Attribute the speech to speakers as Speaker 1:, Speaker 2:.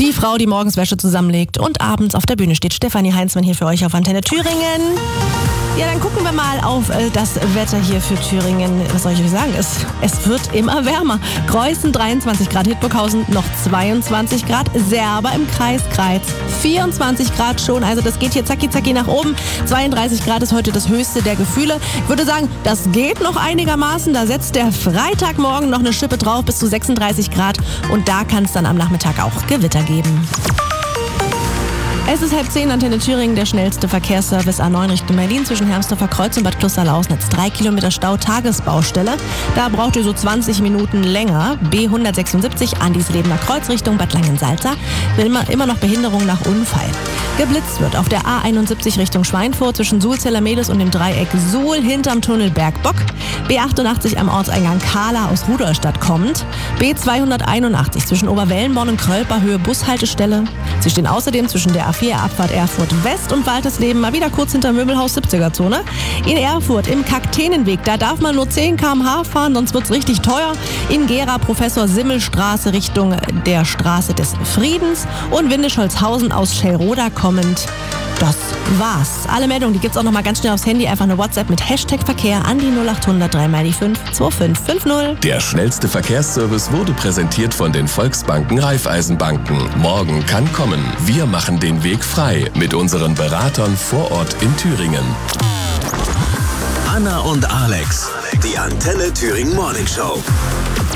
Speaker 1: Die Frau, die morgens Wäsche zusammenlegt und abends auf der Bühne steht. Stefanie Heinzmann hier für euch auf Antenne Thüringen. Ja, dann gucken wir mal auf das Wetter hier für Thüringen. Was soll ich euch sagen? Es wird immer wärmer. Greußen 23 Grad, Hildburghausen noch 22 Grad, Serber im Kreis Kreiz 24 Grad schon. Also das geht hier zacki zacki nach oben. 32 Grad ist heute das höchste der Gefühle. Ich würde sagen, das geht noch einigermaßen. Da setzt der Freitagmorgen noch eine Schippe drauf bis zu 36 Grad. Und da kann es dann am Nachmittag auch Gewitter geben. Es ist 9:30, Antenne Thüringen, der schnellste Verkehrsservice A9 Richtung Berlin zwischen Hermsdorfer Kreuz und Bad Kloster-Lausnitz. 3 Kilometer Stau, Tagesbaustelle. Da braucht ihr so 20 Minuten länger. B176 Andislebener Kreuz Richtung Bad Langensalza. Immer noch Behinderung nach Unfall. Geblitzt wird auf der A71 Richtung Schweinfurt zwischen Suhl-Zellermedes und dem Dreieck Suhl hinterm Tunnel Bergbock. B88 am Ortseingang Kahla aus Rudolstadt kommt. B281 zwischen Oberwellenborn und Krölper Höhe Bushaltestelle. Sie stehen außerdem zwischen der A4 Abfahrt Erfurt West und Waltersleben mal wieder kurz hinter Möbelhaus 70er Zone. In Erfurt im Kakteenenweg, da darf man nur 10 km/h fahren, sonst wird's richtig teuer. In Gera Professor Simmel Straße Richtung der Straße des Friedens und Windischholzhausen aus Schellroda kommend. Das war's. Alle Meldungen, die gibt's auch noch mal ganz schnell aufs Handy. Einfach eine WhatsApp mit Hashtag Verkehr an die 0800 3x5 2550.
Speaker 2: Der schnellste Verkehrsservice wurde präsentiert von den Volksbanken Raiffeisenbanken. Morgen kann kommen. Wir machen den Weg frei mit unseren Beratern vor Ort in Thüringen.
Speaker 3: Anna und Alex, die Antenne Thüringen Morning Show.